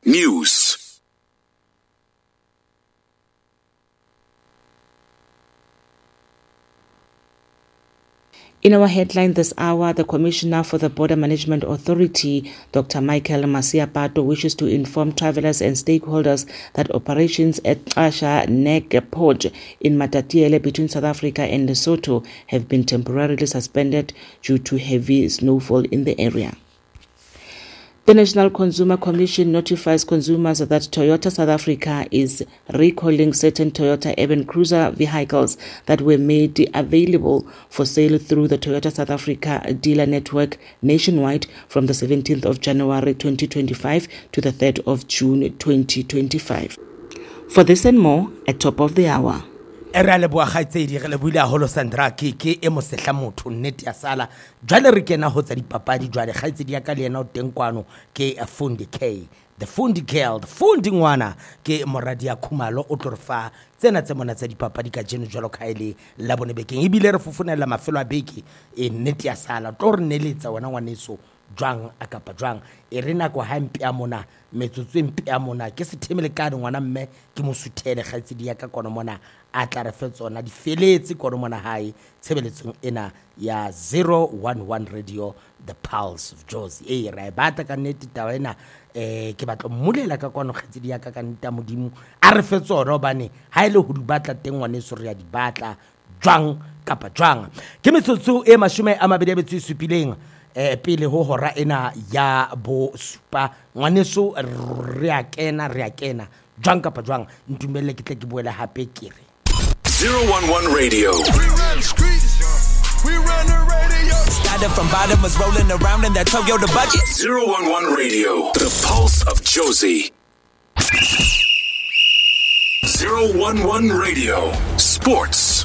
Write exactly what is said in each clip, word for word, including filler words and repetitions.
News. In our headline this hour, the Commissioner for the Border Management Authority, Doctor Michael Masiapato, wishes to inform travelers and stakeholders that operations at Xasha Neck Port in Matatiele between South Africa and Lesotho have been temporarily suspended due to heavy snowfall in the area. The National Consumer Commission notifies consumers that Toyota South Africa is recalling certain Toyota urban cruiser vehicles that were made available for sale through the Toyota South Africa dealer network nationwide from the seventeenth of January twenty twenty-five to the third of June twenty twenty-five. For this and more, at top of the hour. Era le bua khaitsedi re le buile holo Sandra ke ke e mo sehla motho nnete ya sala jwale re kena ho tsa dipapadi jwale khaitsedi ya ka le yena o teng kwano ke Fundi K the Fundi Girl Fundi ngwana ke moradi ya Khumalo o tlo re fa tsena tse mona tsa dipapadi ka jeno jwalo khaile la bone bekeng ebile re fufunela mafelo a beki e nnete ya sala tlo re neletsa wena ngwaneso jwang akapa jwang e re nako ha mpi a mona metsotso mpi a mona ke se themele ka ngwana mme ke mo suthele khaitsedi ya ka kono mona a tla re fetsona di feletse kono mona hae tshebeletsong ena ya zero one one radio the pulse of Jozi e ra bata ka nete tawa ena eh ke batlo mmulela ka kono khaitsedi ya ka ka nta modimo a re fetsona obane ha ile ho di batla teng ngwane so re ya di batla jwang kapa jwang ke metsotso e mashome a mabedi a betso supileng eh pele ho hora ena ya bo supa ngwaneso re a kena re a kena jwang kapa jwang ntumelle ke tle ke boela hape kere zero one one radio. We run the streets. We run the radio. Started from bottom, was rolling around in that Toyota budget. zero one one radio. The pulse of Jozi. zero one one radio. Sports.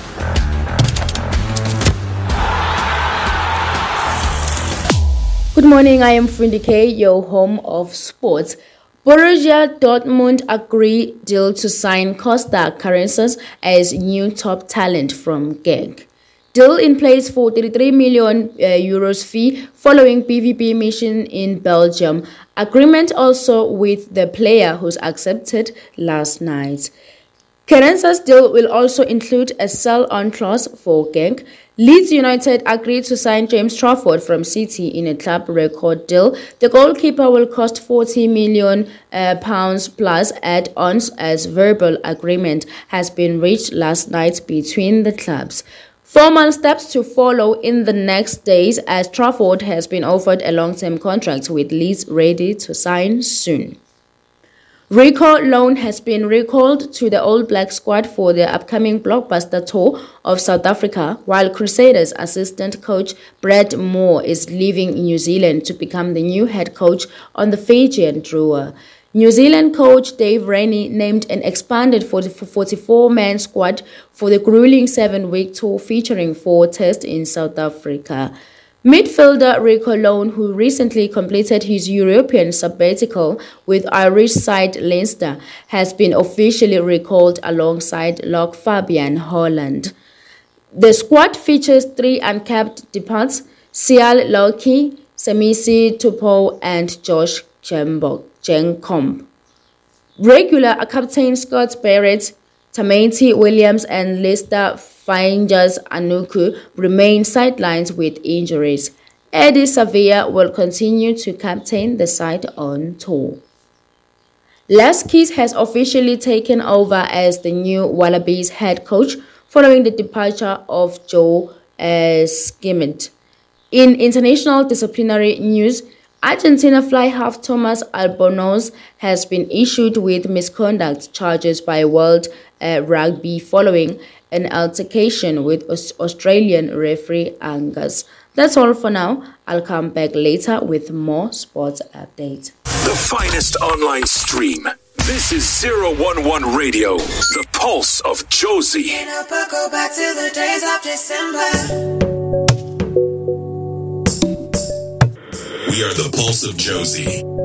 Good morning, I am Fundi K, your home of sports. Borussia Dortmund agree deal to sign Costa Carenses as new top talent from Genk. Deal in place for thirty-three million uh, euros fee following P V P mission in Belgium. Agreement also with the player who's accepted last night. Carenses deal will also include a sell-on clause for Genk. Leeds United agreed to sign James Trafford from City in a club record deal. The goalkeeper will cost forty million pounds plus add-ons as verbal agreement has been reached last night between the clubs. Formal steps to follow in the next days as Trafford has been offered a long-term contract with Leeds ready to sign soon. Rico Loan has been recalled to the All Black squad for the upcoming blockbuster tour of South Africa, while Crusaders assistant coach Brad Moore is leaving New Zealand to become the new head coach on the Fijian Drua. New Zealand coach Dave Rennie named an expanded forty-four-man squad for the grueling seven-week tour featuring four tests in South Africa. Midfielder Rico Loan, who recently completed his European sabbatical with Irish side Leinster, has been officially recalled alongside Locke Fabian Holland. The squad features three uncapped departs, Sial Loki, Semisi Tupo and Josh Jenkomb. Regular captain Scott Barrett, Tamati Williams and Leicester Fingers Anuku remain sidelines with injuries. Eddie Savia will continue to captain the side on tour. Les Keys has officially taken over as the new Wallabies head coach following the departure of Joe uh, Skimmett. In international disciplinary news, Argentina fly half Thomas Albornoz has been issued with misconduct charges by World uh, Rugby following an altercation with Australian referee Angus. That's all for now. I'll come back later with more sports updates. The finest online stream. This is zero one one Radio, the pulse of Jozi. Go back to the days of December. We are the pulse of Jozi.